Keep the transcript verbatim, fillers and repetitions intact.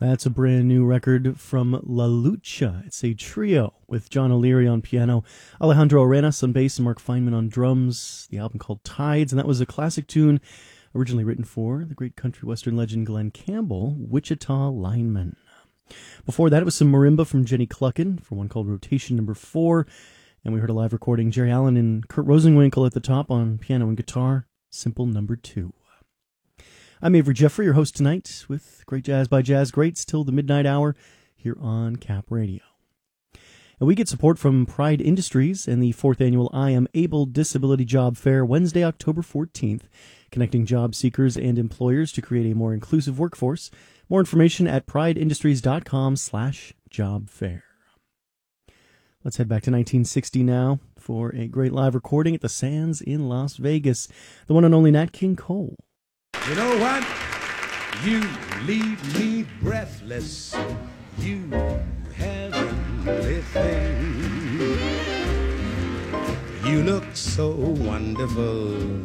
That's a brand new record from La Lucha. It's a trio with John O'Leary on piano, Alejandro Arenas on bass, and Mark Feynman on drums. The album called Tides, and that was a classic tune originally written for the great country western legend Glenn Campbell, Wichita Lineman. Before that, it was some marimba from Jenny Cluckin for one called Rotation Number Four, and we heard a live recording, Jerry Allen and Kurt Rosenwinkel at the top on piano and guitar, Simple Number Two. I'm Avery Jeffrey, your host tonight, with Great Jazz by Jazz Greats till the midnight hour here on Cap Radio. And we get support from Pride Industries and the fourth annual I Am Able Disability Job Fair, Wednesday, October fourteenth, connecting job seekers and employers to create a more inclusive workforce. More information at prideindustries.com slash job fair. Let's head back to nineteen sixty now for a great live recording at the Sands in Las Vegas, the one and only Nat King Cole. You know what? You leave me breathless. You heavenly thing. You look so wonderful.